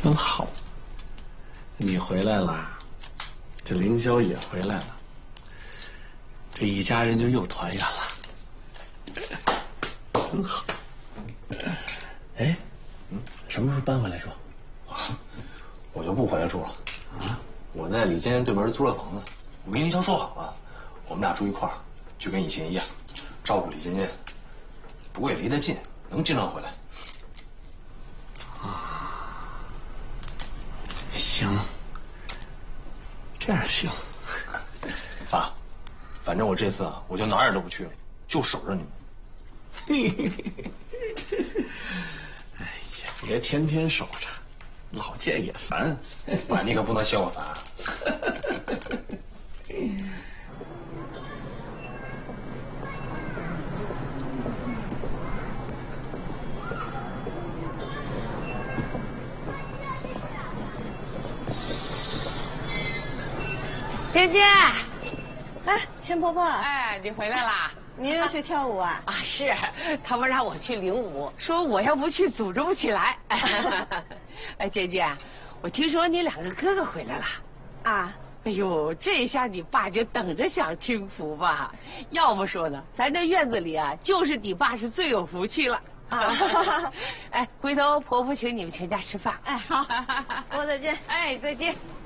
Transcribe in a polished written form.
真好。你回来了，这凌霄也回来了，这一家人就又团圆了，真好。哎，什么时候搬回来住？ 我就不回来住了。啊，我在李坚对门租了房子，我跟凌霄说好了，我们俩住一块儿，就跟以前一样，照顾李尖尖。不过也离得近，能经常回来。 行，这样行。 爸，反正我这次啊，我就哪儿也都不去了，就守着你们。 哎呀，别天天守着，老见也烦。 爸，你可不能嫌我烦。 尖尖， 哎，钱婆婆， 哎，你回来啦？ 您又去跳舞啊？ 啊，是，他们让我去领舞，说我要不去组织不起来。哎，尖尖，我听说你两个哥哥回来了。 啊， 哎呦，这下你爸就等着享清福吧。要不说呢，咱这院子里啊，就是你爸是最有福气了。啊，哎，回头婆婆请你们全家吃饭。 哎，好，婆婆再见。 哎，再见。